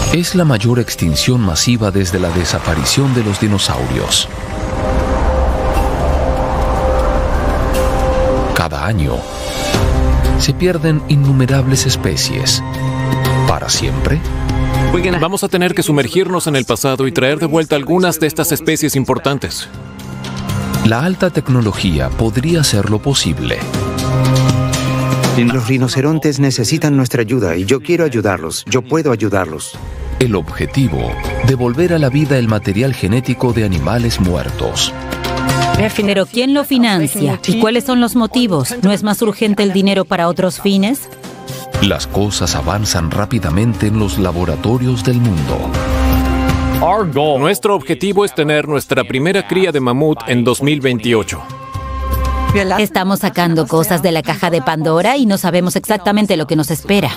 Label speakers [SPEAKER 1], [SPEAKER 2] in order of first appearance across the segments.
[SPEAKER 1] Es la mayor extinción masiva desde la desaparición de los dinosaurios. Cada año se pierden innumerables especies. ¿Para siempre?
[SPEAKER 2] Vamos a tener que sumergirnos en el pasado y traer de vuelta algunas de estas especies importantes.
[SPEAKER 1] La alta tecnología podría hacerlo posible.
[SPEAKER 3] Los rinocerontes necesitan nuestra ayuda y yo quiero ayudarlos. Yo puedo ayudarlos.
[SPEAKER 1] El objetivo: devolver a la vida el material genético de animales muertos.
[SPEAKER 4] Pero ¿quién lo financia? ¿Y cuáles son los motivos? ¿No es más urgente el dinero para otros fines?
[SPEAKER 1] Las cosas avanzan rápidamente en los laboratorios del mundo.
[SPEAKER 2] Nuestro objetivo es tener nuestra primera cría de mamut en 2028.
[SPEAKER 4] Estamos sacando cosas de la caja de Pandora y no sabemos exactamente lo que nos espera.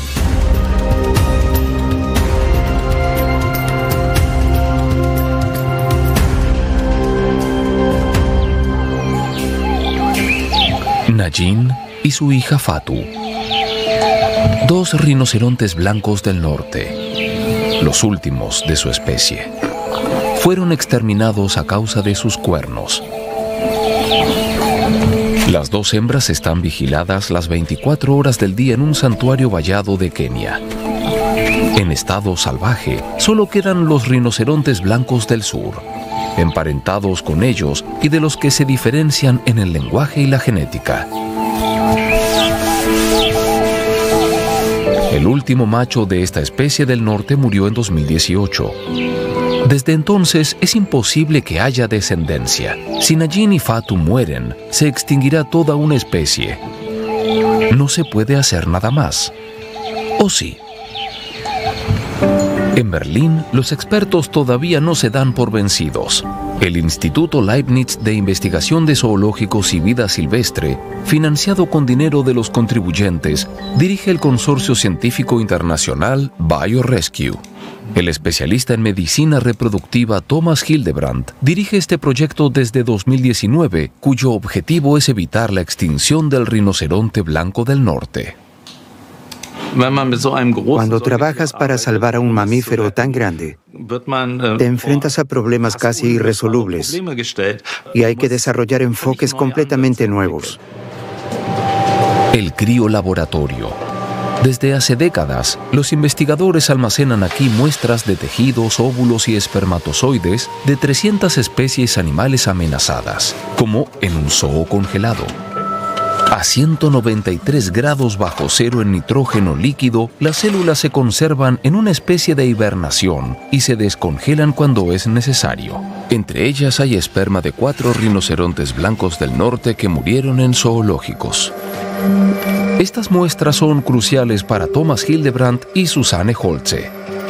[SPEAKER 1] Najin y su hija Fatu. Dos rinocerontes blancos del norte, los últimos de su especie, fueron exterminados a causa de sus cuernos. Las dos hembras están vigiladas las 24 horas del día en un santuario vallado de Kenia. En estado salvaje, solo quedan los rinocerontes blancos del sur, emparentados con ellos y de los que se diferencian en el lenguaje y la genética. El último macho de esta especie del norte murió en 2018. Desde entonces es imposible que haya descendencia. Si Najin y Fatu mueren, se extinguirá toda una especie. No se puede hacer nada más. ¿O sí? En Berlín, los expertos todavía no se dan por vencidos. El Instituto Leibniz de Investigación de Zoológicos y Vida Silvestre, financiado con dinero de los contribuyentes, dirige el consorcio científico internacional BioRescue. El especialista en medicina reproductiva Thomas Hildebrandt dirige este proyecto desde 2019, cuyo objetivo es evitar la extinción del rinoceronte blanco del norte.
[SPEAKER 3] Cuando trabajas para salvar a un mamífero tan grande, te enfrentas a problemas casi irresolubles y hay que desarrollar enfoques completamente nuevos.
[SPEAKER 1] El criolaboratorio. Desde hace décadas, los investigadores almacenan aquí muestras de tejidos, óvulos y espermatozoides de 300 especies animales amenazadas, como en un zoo congelado. A 193 grados bajo cero en nitrógeno líquido, las células se conservan en una especie de hibernación y se descongelan cuando es necesario. Entre ellas hay esperma de 4 rinocerontes blancos del norte que murieron en zoológicos. Estas muestras son cruciales para Thomas Hildebrandt y Susanne Holze.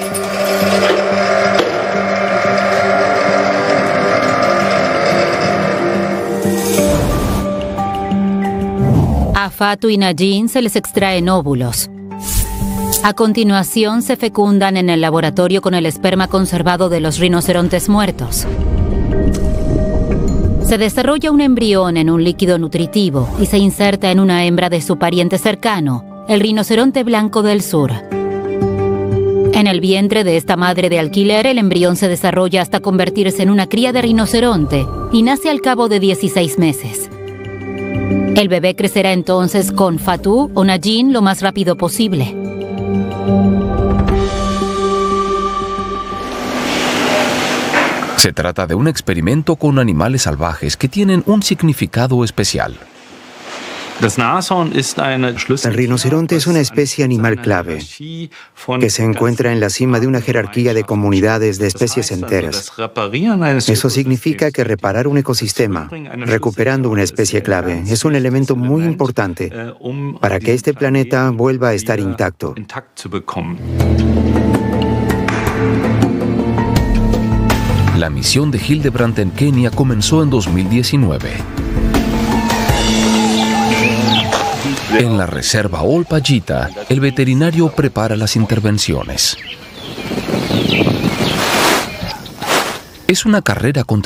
[SPEAKER 4] A Fatu y Najin se les extraen óvulos. A continuación se fecundan en el laboratorio con el esperma conservado de los rinocerontes muertos. Se desarrolla un embrión en un líquido nutritivo y se inserta en una hembra de su pariente cercano, el rinoceronte blanco del sur. En el vientre de esta madre de alquiler, el embrión se desarrolla hasta convertirse en una cría de rinoceronte y nace al cabo de 16 meses. El bebé crecerá entonces con Fatu o Najin lo más rápido posible.
[SPEAKER 1] Se trata de un experimento con animales salvajes que tienen un significado especial.
[SPEAKER 3] El rinoceronte es una especie animal clave que se encuentra en la cima de una jerarquía de comunidades de especies enteras. Eso significa que reparar un ecosistema, recuperando una especie clave, es un elemento muy importante para que este planeta vuelva a estar intacto.
[SPEAKER 1] La misión de Hildebrandt en Kenia comenzó en 2019. En la reserva Olpajita, el veterinario prepara las intervenciones. Es una carrera contra